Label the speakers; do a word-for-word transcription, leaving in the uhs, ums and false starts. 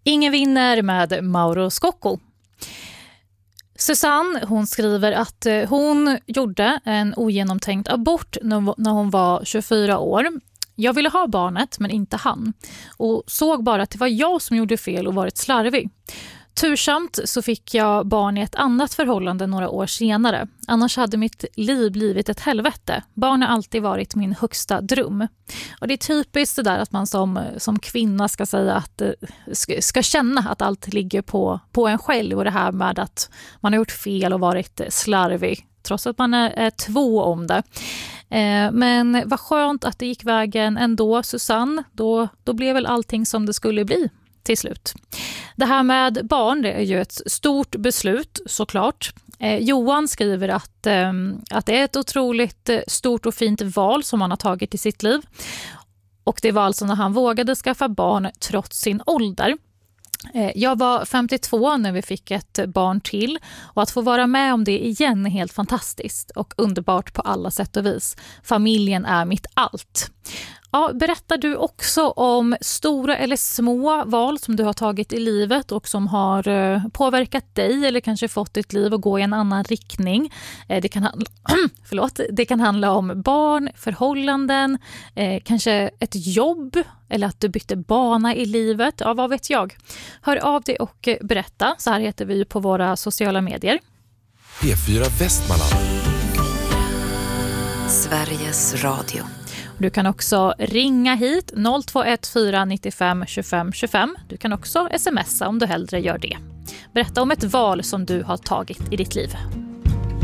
Speaker 1: Ingen vinner med Mauro Scocco. Susanne, hon skriver att hon gjorde en ogenomtänkt abort när hon var tjugofyra år. Jag ville ha barnet men inte han. Och såg bara att det var jag som gjorde fel och varit slarvig. Tursamt så fick jag barn i ett annat förhållande några år senare. Annars hade mitt liv blivit ett helvete. Barn har alltid varit min högsta dröm. Och det är typiskt det där att man som, som kvinna ska säga att ska, ska känna att allt ligger på, på en själv. Och det här med att man har gjort fel och varit slarvig. Trots att man är, är två om det. Eh, men vad skönt att det gick vägen ändå, Susanne. Då, då blev väl allting som det skulle bli till slut. Det här med barn, det är ju ett stort beslut såklart. Eh, Johan skriver att, eh, att det är ett otroligt stort och fint val som han har tagit i sitt liv. Och det var alltså när han vågade skaffa barn trots sin ålder. Eh, jag var femtiotvå när vi fick ett barn till och att få vara med om det igen är helt fantastiskt och underbart på alla sätt och vis. Familjen är mitt allt. Ja, berättar du också om stora eller små val som du har tagit i livet och som har påverkat dig eller kanske fått ditt liv att gå i en annan riktning? Det kan handla, förlåt, det kan handla om barn, förhållanden, eh, kanske ett jobb eller att du bytte bana i livet. Ja, vad vet jag? Hör av dig och berätta. Så här heter vi på våra sociala medier.
Speaker 2: P fyra Västmanland.
Speaker 3: Sveriges Radio.
Speaker 1: Du kan också ringa hit noll två ett fyra nio fem tjugofem tjugofem. Du kan också smsa om du hellre gör det. Berätta om ett val som du har tagit i ditt liv.